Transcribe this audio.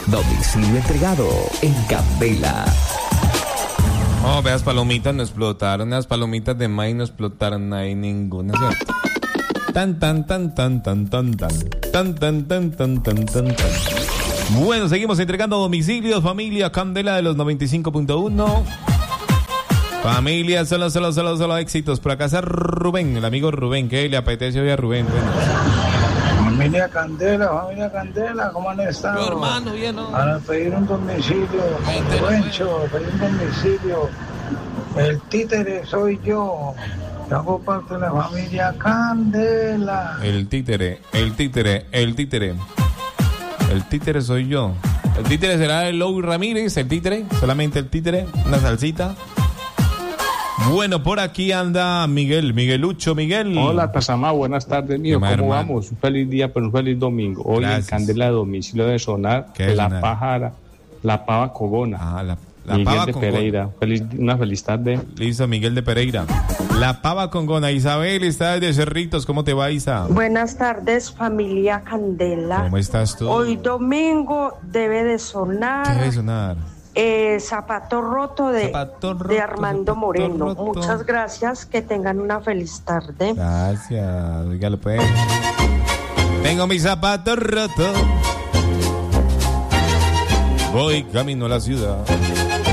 Domicilio entregado en Candela. Oh, veas, palomitas no explotaron, las palomitas de maíz no explotaron ahí ninguna, ¿cierto? Tan. Bueno, seguimos entregando domicilios, familia Candela de los 95.1. Familia, solo éxitos. Por acá está Rubén, el amigo Rubén. ¿Qué le apetece hoy a Rubén? Bueno. Familia Candela, ¿cómo han estado? Yo, hermano, bien, ¿no? Para pedir un domicilio, Juancho, pedir un domicilio. El títere soy yo. Yo hago parte de la familia Candela. El títere soy yo. El títere será el Lou Ramírez, el títere, solamente el títere, una salsita. Bueno, por aquí anda Miguelucho. Hola, Tazamá, buenas tardes, mío. ¿Cómo hermano? vamos? Un feliz día, pero un feliz domingo. Hoy Gracias. en Candela de domicilio de sonar La sonar? Pájara, La Pava Cogona. Ah, la Miguel pava de con Pereira. Una feliz tarde. Listo, Miguel de Pereira. La pava con gona. Isabel está desde Cerritos. ¿Cómo te va, Isa? Buenas tardes, familia Candela. ¿Cómo estás tú? Hoy domingo debe de sonar. ¿Qué debe sonar? Zapato roto de Armando Moreno. roto. Muchas gracias, que tengan una feliz tarde. Gracias. Dígalo, pues. Tengo mis zapatos rotos. Voy camino a la ciudad.